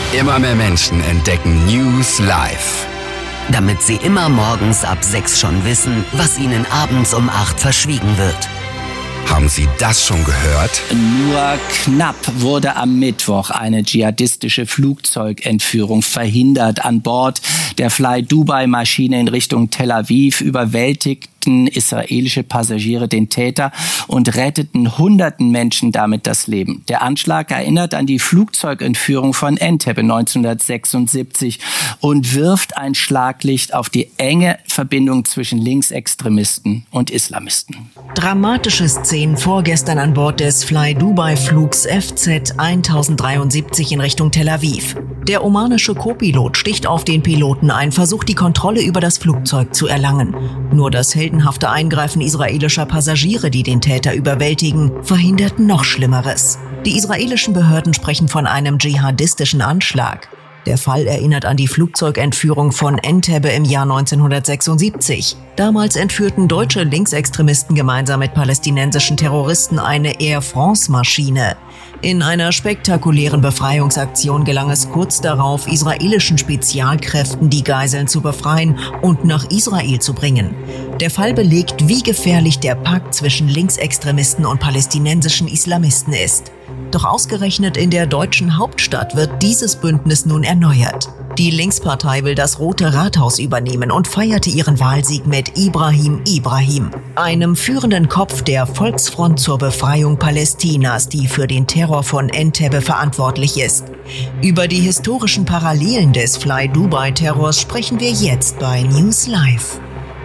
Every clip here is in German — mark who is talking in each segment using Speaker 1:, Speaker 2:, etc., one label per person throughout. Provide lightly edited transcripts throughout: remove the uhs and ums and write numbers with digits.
Speaker 1: Immer mehr Menschen entdecken News Live.
Speaker 2: Damit sie immer morgens ab 6 schon wissen, was ihnen abends um 8 verschwiegen wird.
Speaker 1: Haben Sie das schon gehört?
Speaker 3: Nur knapp wurde am Mittwoch eine dschihadistische Flugzeugentführung verhindert. An Bord der Fly-Dubai-Maschine in Richtung Tel Aviv überwältigten israelische Passagiere den Täter und retteten hunderten Menschen damit das Leben. Der Anschlag erinnert an die Flugzeugentführung von Entebbe 1976 und wirft ein Schlaglicht auf die enge Verbindung zwischen Linksextremisten und Islamisten.
Speaker 4: Dramatische Szenen vorgestern an Bord des Fly-Dubai-Flugs FZ 1073 in Richtung Tel Aviv. Der omanische Co-Pilot sticht auf den Piloten ein, versucht die Kontrolle über das Flugzeug zu erlangen. Nur das heldenhafte Eingreifen israelischer Passagiere, die den Täter überwältigen, verhindert noch Schlimmeres. Die israelischen Behörden sprechen von einem dschihadistischen Anschlag. Der Fall erinnert an die Flugzeugentführung von Entebbe im Jahr 1976. Damals entführten deutsche Linksextremisten gemeinsam mit palästinensischen Terroristen eine Air France-Maschine. In einer spektakulären Befreiungsaktion gelang es kurz darauf, israelischen Spezialkräften die Geiseln zu befreien und nach Israel zu bringen. Der Fall belegt, wie gefährlich der Pakt zwischen Linksextremisten und palästinensischen Islamisten ist. Doch ausgerechnet in der deutschen Hauptstadt wird dieses Bündnis nun erneuert. Die Linkspartei will das Rote Rathaus übernehmen und feierte ihren Wahlsieg mit Ibrahim Ibrahim, einem führenden Kopf der Volksfront zur Befreiung Palästinas, die für den Terror von Entebbe verantwortlich ist. Über die historischen Parallelen des Fly-Dubai-Terrors sprechen wir jetzt bei News Live.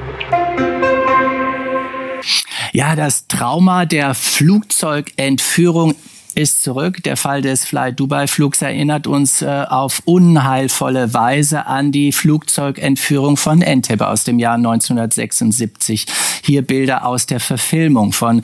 Speaker 3: Ja, das Trauma der Flugzeugentführung ist zurück. Der Fall des Fly-Dubai-Flugs erinnert uns auf unheilvolle Weise an die Flugzeugentführung von Entebbe aus dem Jahr 1976. Hier Bilder aus der Verfilmung von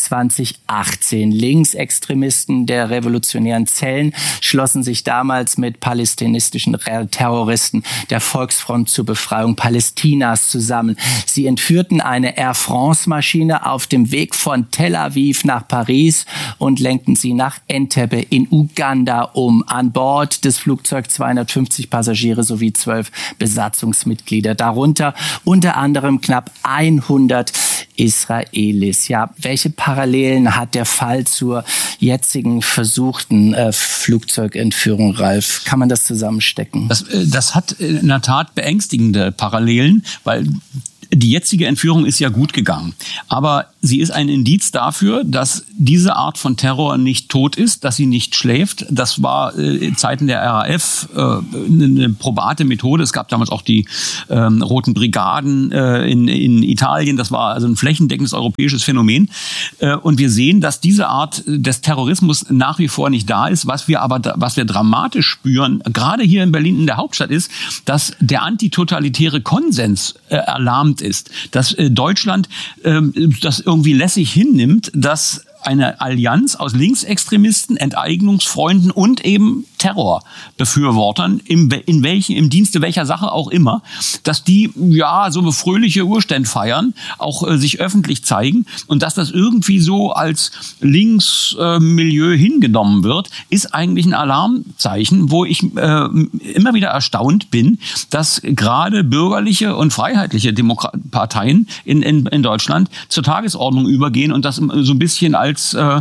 Speaker 3: 2018. Linksextremisten der revolutionären Zellen schlossen sich damals mit palästinensischen Terroristen der Volksfront zur Befreiung Palästinas zusammen. Sie entführten eine Air France-Maschine auf dem Weg von Tel Aviv nach Paris und lenkten sie nach Entebbe in Uganda um. An Bord des Flugzeugs 250 Passagiere sowie 12 Besatzungsmitglieder, darunter unter anderem knapp 100 Israelis. Ja, welche Parallelen hat der Fall zur jetzigen versuchten Flugzeugentführung, Ralf? Kann man das zusammenstecken?
Speaker 5: Das hat in der Tat beängstigende Parallelen, weil die jetzige Entführung ist ja gut gegangen. Aber sie ist ein Indiz dafür, dass diese Art von Terror nicht tot ist, dass sie nicht schläft. Das war in Zeiten der RAF eine probate Methode. Es gab damals auch die Roten Brigaden in Italien. Das war also ein flächendeckendes europäisches Phänomen. Und wir sehen, dass diese Art des Terrorismus nach wie vor nicht da ist. Was wir dramatisch spüren, gerade hier in Berlin in der Hauptstadt, ist, dass der antitotalitäre Konsens erlahmt ist, dass Deutschland das irgendwie lässig hinnimmt, dass eine Allianz aus Linksextremisten, Enteignungsfreunden und eben Terrorbefürwortern im Dienste welcher Sache auch immer, dass die ja so fröhliche Urstände feiern, auch sich öffentlich zeigen und dass das irgendwie so als Linksmilieu hingenommen wird, ist eigentlich ein Alarmzeichen, wo ich immer wieder erstaunt bin, dass gerade bürgerliche und freiheitliche Parteien in Deutschland zur Tagesordnung übergehen und das so ein bisschen als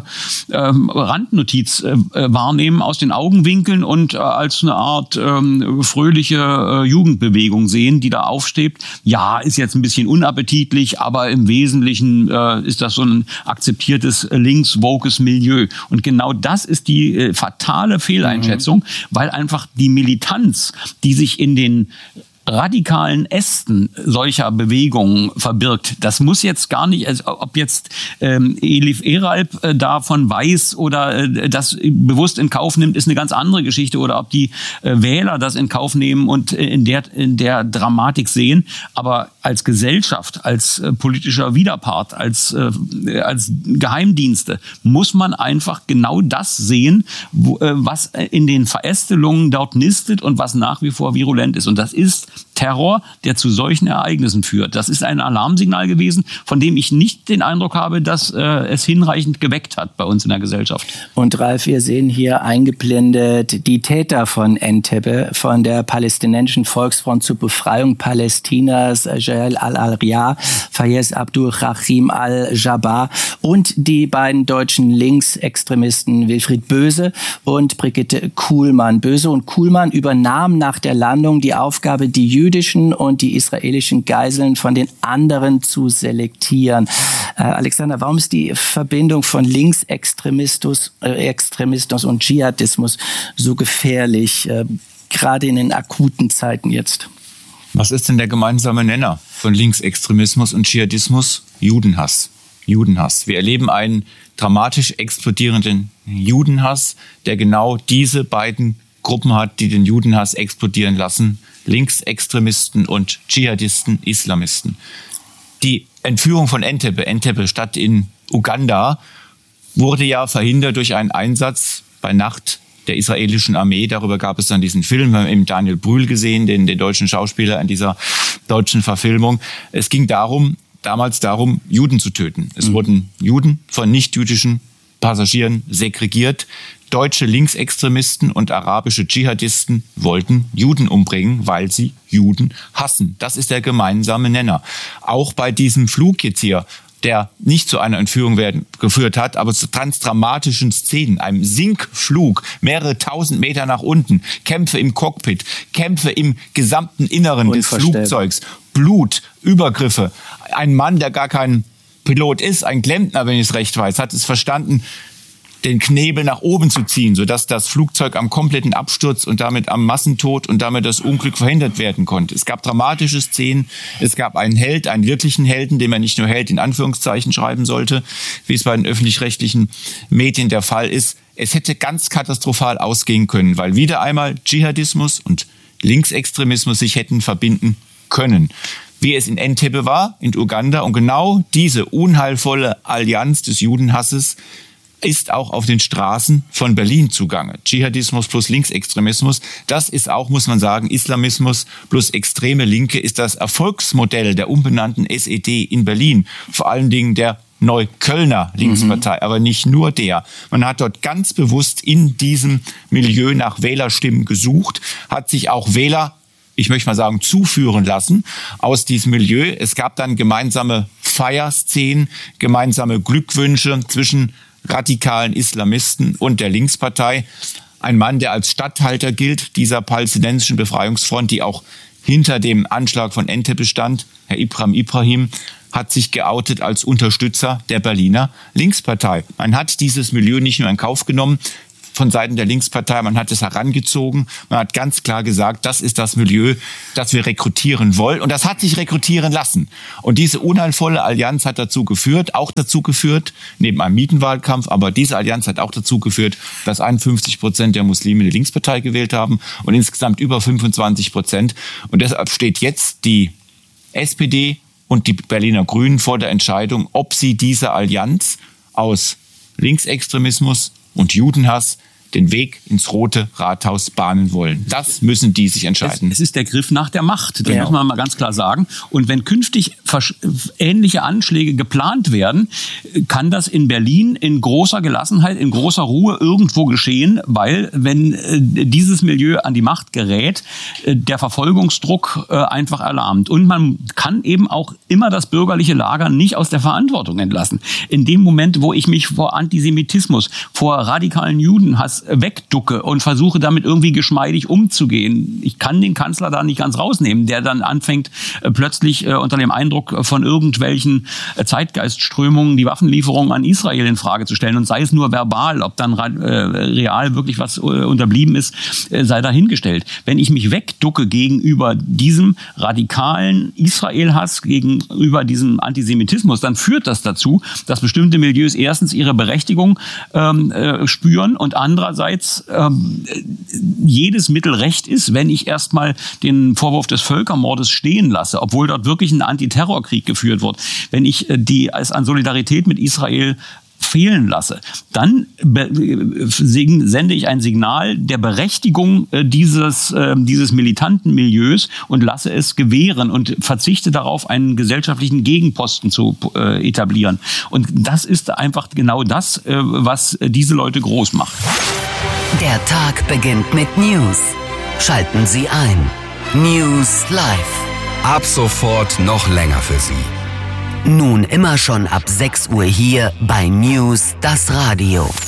Speaker 5: Randnotiz wahrnehmen, aus den Augenwinkeln und als eine Art fröhliche Jugendbewegung sehen, die da aufsteht. Ja, ist jetzt ein bisschen unappetitlich, aber im Wesentlichen ist das so ein akzeptiertes links-wokes Milieu. Und genau das ist die fatale Fehleinschätzung, weil einfach die Militanz, die sich in den radikalen Ästen solcher Bewegungen verbirgt. Das muss jetzt gar nicht, also ob jetzt Elif Eralp davon weiß oder das bewusst in Kauf nimmt, ist eine ganz andere Geschichte. Oder ob die Wähler das in Kauf nehmen und in der Dramatik sehen. Aber als Gesellschaft, als politischer Widerpart, als Geheimdienste, muss man einfach genau das sehen, was in den Verästelungen dort nistet und was nach wie vor virulent ist. Und das ist Terror, der zu solchen Ereignissen führt. Das ist ein Alarmsignal gewesen, von dem ich nicht den Eindruck habe, dass es hinreichend geweckt hat bei uns in der Gesellschaft. Und
Speaker 3: Ralf, wir sehen hier eingeblendet die Täter von Entebbe, von der palästinensischen Volksfront zur Befreiung Palästinas, Jael al-Arya, Fayez Abdul-Rahim al-Jabbar und die beiden deutschen Linksextremisten Wilfried Böse und Brigitte Kuhlmann. Böse und Kuhlmann übernahmen nach der Landung die Aufgabe, die jüdischen und die israelischen Geiseln von den anderen zu selektieren. Alexander, warum ist die Verbindung von Linksextremismus und Dschihadismus so gefährlich, gerade in den akuten Zeiten jetzt?
Speaker 6: Was ist denn der gemeinsame Nenner von Linksextremismus und Dschihadismus? Judenhass. Judenhass. Wir erleben einen dramatisch explodierenden Judenhass, der genau diese beiden Gruppen hat, die den Judenhass explodieren lassen. Linksextremisten und Dschihadisten, Islamisten. Die Entführung von Entebbe, Stadt in Uganda, wurde ja verhindert durch einen Einsatz bei Nacht der israelischen Armee. Darüber gab es dann diesen Film, wir haben eben Daniel Brühl gesehen, den deutschen Schauspieler in dieser deutschen Verfilmung. Es ging damals darum, Juden zu töten. Es wurden Juden von nichtjüdischen Passagieren segregiert. Deutsche Linksextremisten und arabische Dschihadisten wollten Juden umbringen, weil sie Juden hassen. Das ist der gemeinsame Nenner. Auch bei diesem Flug jetzt hier, der nicht zu einer Entführung geführt hat, aber zu ganz dramatischen Szenen, einem Sinkflug, mehrere tausend Meter nach unten, Kämpfe im Cockpit, Kämpfe im gesamten Inneren des Flugzeugs, Blut, Übergriffe. Ein Mann, der gar kein Pilot ist, ein Klempner, wenn ich es recht weiß, hat es verstanden, den Knebel nach oben zu ziehen, sodass das Flugzeug am kompletten Absturz und damit am Massentod und damit das Unglück verhindert werden konnte. Es gab dramatische Szenen. Es gab einen Held, einen wirklichen Helden, den man nicht nur Held in Anführungszeichen schreiben sollte, wie es bei den öffentlich-rechtlichen Medien der Fall ist. Es hätte ganz katastrophal ausgehen können, weil wieder einmal Dschihadismus und Linksextremismus sich hätten verbinden können, wie es in Entebbe war, in Uganda. Und genau diese unheilvolle Allianz des Judenhasses ist auch auf den Straßen von Berlin zugange. Dschihadismus plus Linksextremismus, das ist auch, muss man sagen, Islamismus plus extreme Linke ist das Erfolgsmodell der umbenannten SED in Berlin. Vor allen Dingen der Neuköllner Linkspartei, aber nicht nur der. Man hat dort ganz bewusst in diesem Milieu nach Wählerstimmen gesucht, hat sich auch Wähler, ich möchte mal sagen, zuführen lassen aus diesem Milieu. Es gab dann gemeinsame Feierszenen, gemeinsame Glückwünsche zwischen radikalen Islamisten und der Linkspartei. Ein Mann, der als Statthalter gilt, dieser palästinensischen Befreiungsfront, die auch hinter dem Anschlag von Entebbe stand, Herr Ibrahim, hat sich geoutet als Unterstützer der Berliner Linkspartei. Man hat dieses Milieu nicht nur in Kauf genommen von Seiten der Linkspartei, man hat es herangezogen, man hat ganz klar gesagt, das ist das Milieu, das wir rekrutieren wollen. Und das hat sich rekrutieren lassen. Und diese unheilvolle Allianz hat dazu geführt, neben einem Mietenwahlkampf, aber diese Allianz hat auch dazu geführt, dass 51% der Muslime die Linkspartei gewählt haben und insgesamt über 25%. Und deshalb steht jetzt die SPD und die Berliner Grünen vor der Entscheidung, ob sie diese Allianz aus Linksextremismus und Judenhass den Weg ins Rote Rathaus bahnen wollen. Das müssen die sich entscheiden.
Speaker 5: Es ist der Griff nach der Macht, das muss man mal ganz klar sagen. Und wenn künftig ähnliche Anschläge geplant werden, kann das in Berlin in großer Gelassenheit, in großer Ruhe irgendwo geschehen, weil wenn dieses Milieu an die Macht gerät, der Verfolgungsdruck einfach erlahmt. Und man kann eben auch immer das bürgerliche Lager nicht aus der Verantwortung entlassen. In dem Moment, wo ich mich vor Antisemitismus, vor radikalen Judenhass wegducke und versuche damit irgendwie geschmeidig umzugehen. Ich kann den Kanzler da nicht ganz rausnehmen, der dann anfängt plötzlich unter dem Eindruck von irgendwelchen Zeitgeistströmungen die Waffenlieferungen an Israel in Frage zu stellen und sei es nur verbal, ob dann real wirklich was unterblieben ist, sei dahingestellt. Wenn ich mich wegducke gegenüber diesem radikalen Israel-Hass, gegenüber diesem Antisemitismus, dann führt das dazu, dass bestimmte Milieus erstens ihre Berechtigung spüren und andere andererseits jedes Mittel recht ist, wenn ich erstmal den Vorwurf des Völkermordes stehen lasse, obwohl dort wirklich ein Antiterrorkrieg geführt wird, wenn ich die als an Solidarität mit Israel fehlen lasse, dann sende ich ein Signal der Berechtigung dieses militanten Milieus und lasse es gewähren und verzichte darauf, einen gesellschaftlichen Gegenposten zu etablieren. Und das ist einfach genau das, was diese Leute groß macht.
Speaker 2: Der Tag beginnt mit News. Schalten Sie ein. News Live.
Speaker 1: Ab sofort noch länger für Sie.
Speaker 2: Nun immer schon ab 6 Uhr hier bei News das Radio.